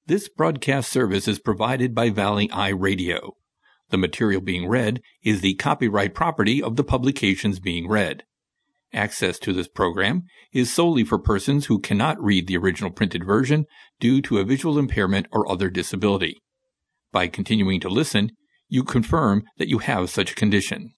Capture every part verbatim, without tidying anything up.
This broadcast service is provided by Valley Eye Radio. The material being read is the copyright property of the publications being read. Access to this program is solely for persons who cannot read the original printed version due to a visual impairment or other disability. By continuing to listen, you confirm that you have such a condition.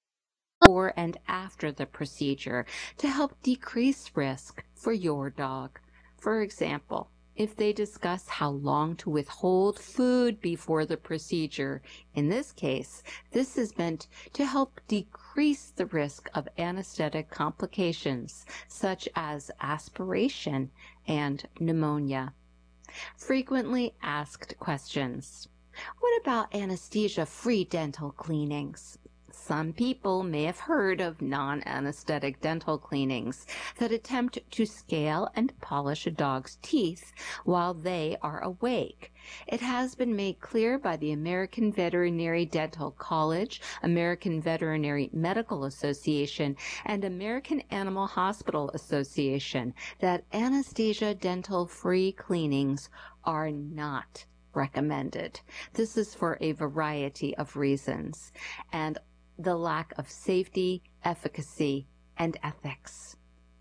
Before and after the procedure to help decrease risk for your dog. For example, if they discuss how long to withhold food before the procedure. In this case, this is meant to help decrease the risk of anesthetic complications such as aspiration and pneumonia. Frequently asked questions. What about anesthesia-free dental cleanings? Some people may have heard of non-anesthetic dental cleanings that attempt to scale and polish a dog's teeth while they are awake. It has been made clear by the American Veterinary Dental College, American Veterinary Medical Association, and American Animal Hospital Association that anesthesia dental-free cleanings are not recommended. This is for a variety of reasons, and the lack of safety, efficacy, and ethics.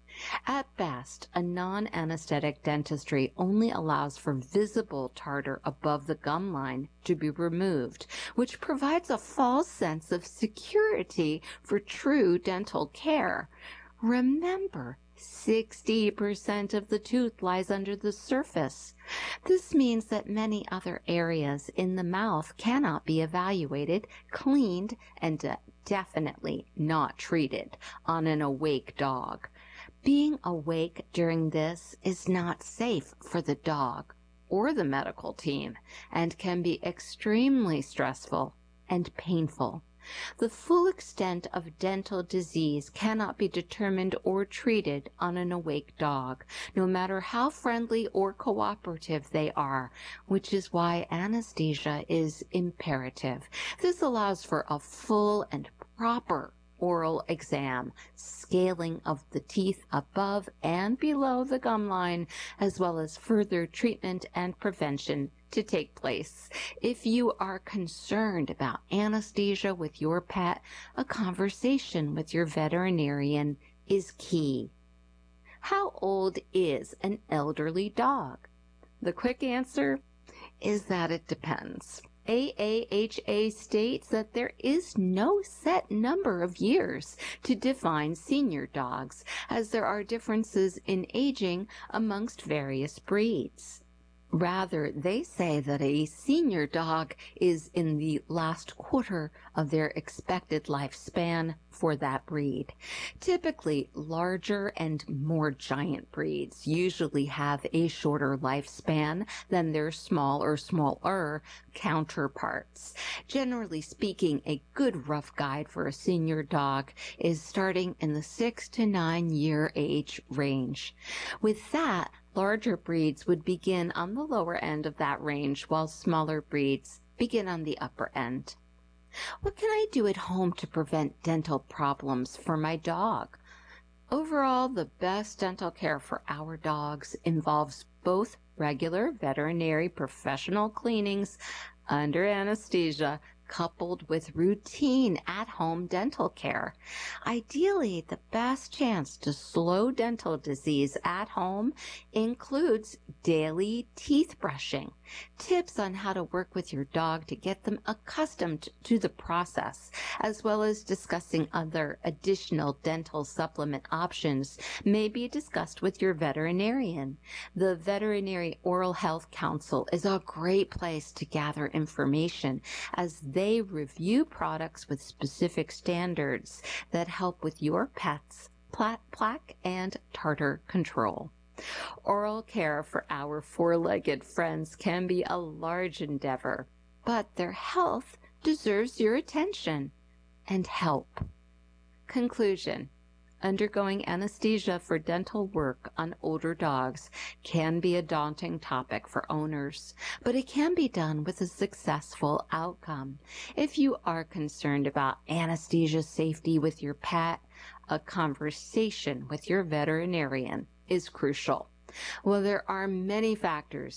At best, a non-anesthetic dentistry only allows for visible tartar above the gum line to be removed, which provides a false sense of security for true dental care. Remember, sixty percent of the tooth lies under the surface. This means that many other areas in the mouth cannot be evaluated, cleaned, and uh, definitely not treated on an awake dog. Being awake during this is not safe for the dog or the medical team and can be extremely stressful and painful. The full extent of dental disease cannot be determined or treated on an awake dog, no matter how friendly or cooperative they are, which is why anesthesia is imperative. This allows for a full and proper oral exam, scaling of the teeth above and below the gum line, as well as further treatment and prevention to take place. If you are concerned about anesthesia with your pet, a conversation with your veterinarian is key. How old is an elderly dog? The quick answer is that it depends. A A H A states that there is no set number of years to define senior dogs, as there are differences in aging amongst various breeds. Rather, they say that a senior dog is in the last quarter of their expected lifespan for that breed. Typically, larger and more giant breeds usually have a shorter lifespan than their small or smaller counterparts. Generally speaking, a good rough guide for a senior dog is starting in the six to nine year age range. With that, larger breeds would begin on the lower end of that range, while smaller breeds begin on the upper end. What can I do at home to prevent dental problems for my dog? Overall, the best dental care for our dogs involves both regular veterinary professional cleanings under anesthesia coupled with routine at-home dental care. Ideally, the best chance to slow dental disease at home includes daily teeth brushing, tips on how to work with your dog to get them accustomed to the process, as well as discussing other additional dental supplement options may be discussed with your veterinarian. The Veterinary Oral Health Council is a great place to gather information as they review products with specific standards that help with your pet's plaque and tartar control. Oral care for our four-legged friends can be a large endeavor, but their health deserves your attention and help. Conclusion. Undergoing anesthesia for dental work on older dogs can be a daunting topic for owners, but it can be done with a successful outcome. If you are concerned about anesthesia safety with your pet, a conversation with your veterinarian is crucial. While there are many factors